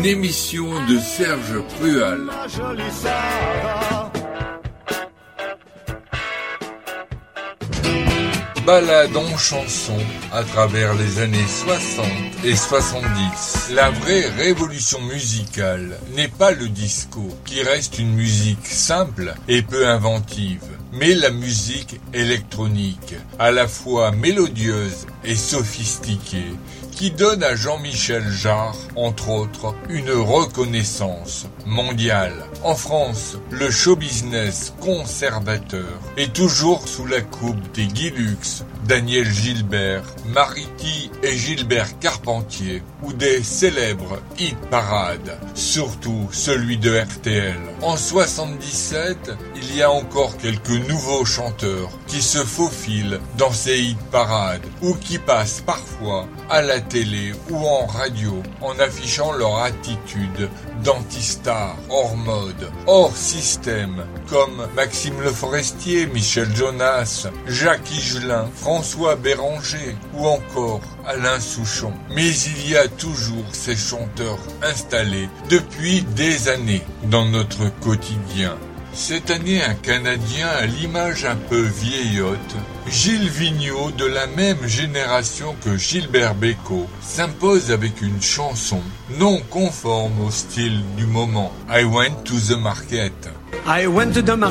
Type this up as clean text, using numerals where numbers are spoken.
Une émission de Serge Prual. Balade en chanson à travers les années 60 et 70. La vraie révolution musicale n'est pas le disco, qui reste une musique simple et peu inventive, mais la musique électronique, à la fois mélodieuse et sophistiquée, qui donne à Jean-Michel Jarre, entre autres, une reconnaissance mondiale. En France, le show-business conservateur est toujours sous la coupe des Guy Lux, Daniel Gilbert, Mariti et Gilbert Carpentier, ou des célèbres hit parades, surtout celui de RTL. En 77, il y a encore quelques nouveaux chanteurs qui se faufilent dans ces hit parades, ou qui passent parfois à la télé ou en radio en affichant leur attitude d'anti-star, hors mode, hors système, comme Maxime Le Forestier, Michel Jonas, Jacques Higelin, François Béranger ou encore Alain Souchon. Mais il y a toujours ces chanteurs installés depuis des années dans notre quotidien. Cette année, un Canadien à l'image un peu vieillotte, Gilles Vigneault, de la même génération que Gilbert Bécaud, s'impose avec une chanson non conforme au style du moment. I went to the market. I went to the market.